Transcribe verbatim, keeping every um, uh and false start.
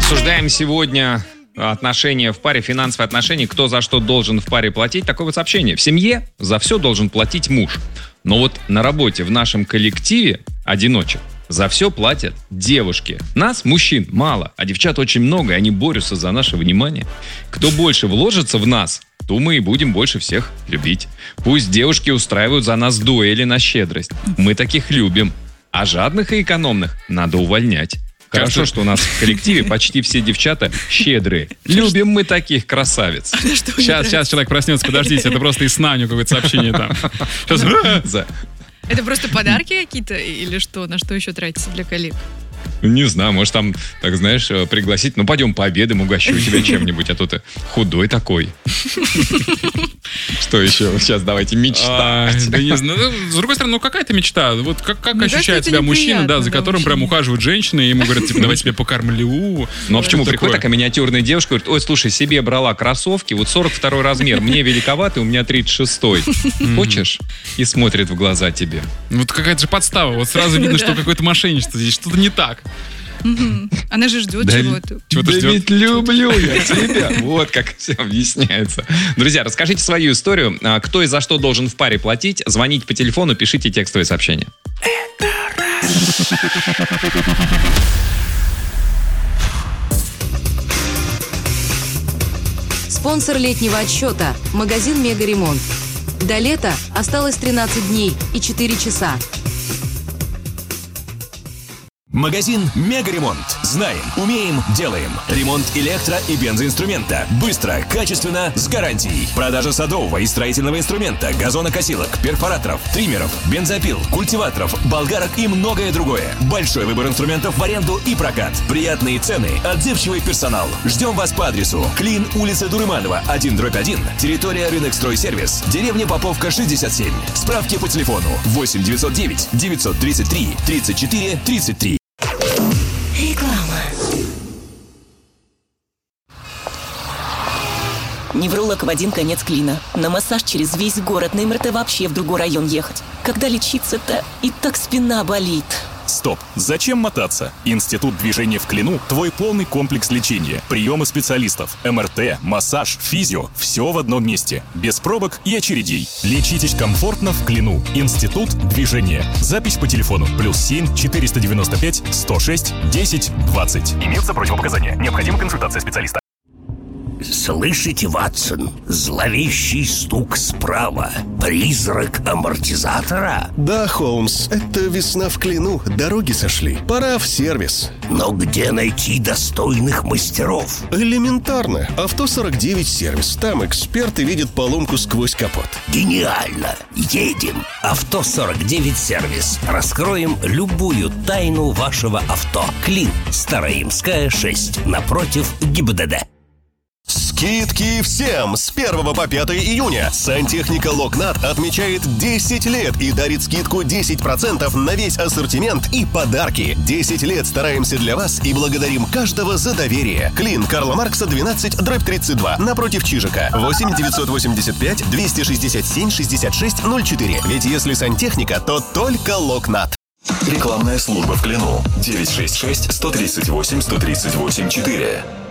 Обсуждаем сегодня отношения в паре, финансовые отношения, кто за что должен в паре платить. Такое вот сообщение. В семье за все должен платить муж. Но вот на работе в нашем коллективе одиночек за все платят девушки. Нас, мужчин, мало, а девчат очень много, и они борются за наше внимание. Кто больше вложится в нас, то мы и будем больше всех любить. Пусть девушки устраивают за нас дуэли на щедрость. Мы таких любим. А жадных и экономных надо увольнять. Хорошо, что у нас в коллективе почти все девчата щедрые. Любим мы таких красавиц. Сейчас, сейчас человек проснется, подождите, это просто из сна у него какое-то сообщение там. Сейчас. Это просто подарки какие-то или что? На что еще тратится для коллег? Не знаю, может там, так знаешь, пригласить. Ну, пойдем пообедаем, угощу тебя чем-нибудь, а то ты худой такой. Что еще? Сейчас давайте мечтать. Да не знаю. С другой стороны, ну какая-то мечта. Вот как, как ощущает себя мужчина, да, за которым прям ухаживают женщины, и ему говорят, типа, давай тебе покормлю. Ну а почему? Приходит такая миниатюрная девушка, говорит, ой, слушай, себе брала кроссовки, вот сорок второй размер, мне великоватый, у меня тридцать шестой. Хочешь? И смотрит в глаза тебе. Вот какая-то же подстава. Вот сразу видно, что какое-то мошенничество здесь, что-то не так. Она же ждет да, чего-то. Чего-то да ждет. Ведь люблю я тебя. Вот как все объясняется. Друзья, расскажите свою историю. Кто и за что должен в паре платить? Звоните по телефону, пишите текстовые сообщения. Спонсор летнего отсчета – магазин «Мегаремонт». До лета осталось тринадцать дней и четыре часа. Магазин «Мегаремонт». Знаем, умеем, делаем. Ремонт электро- и бензоинструмента. Быстро, качественно, с гарантией. Продажа садового и строительного инструмента, газонокосилок, перфораторов, триммеров, бензопил, культиваторов, болгарок и многое другое. Большой выбор инструментов в аренду и прокат. Приятные цены, отзывчивый персонал. Ждем вас по адресу: Клин, улица Дурыманова, один дробь один, территория Рынок Стройсервис, деревня Поповка, шестьдесят семь. Справки по телефону восемь девятьсот девять девятьсот тридцать три тридцать четыре тридцать три. Реклама. Невролог в один конец Клина. На массаж через весь город, на эм эр тэ вообще в другой район ехать. Когда лечиться-то? И так спина болит. Стоп! Зачем мотаться? Институт движения в Клину – твой полный комплекс лечения. Приемы специалистов, эм эр тэ, массаж, физио – все в одном месте. Без пробок и очередей. Лечитесь комфортно в Клину. Институт движения. Запись по телефону плюс семь четыреста девяносто пять сто шесть десять двадцать. Имеются противопоказания. Необходима консультация специалиста. Слышите, Ватсон? Зловещий стук справа. Призрак амортизатора? Да, Холмс, это весна в Клину. Дороги сошли. Пора в сервис. Но где найти достойных мастеров? Элементарно. Авто сорок девять сервис. Там эксперты видят поломку сквозь капот. Гениально. Едем. Авто сорок девять сервис. Раскроем любую тайну вашего авто. Клин. Староимская, шесть. Напротив ГИБДД. Скидки всем с первого по пятое июня. Сантехника Локнат отмечает десять лет и дарит скидку десять процентов на весь ассортимент и подарки. десять лет стараемся для вас и благодарим каждого за доверие. Клин, Карла Маркса, двенадцать, дробь тридцать два, напротив Чижика. восемь девятьсот восемьдесят пять двести шестьдесят семь шестьдесят шесть ноль четыре. Ведь если сантехника, то только Локнат. Рекламная служба в Клину. девять шесть шесть сто тридцать восемь сто тридцать восемь четыре.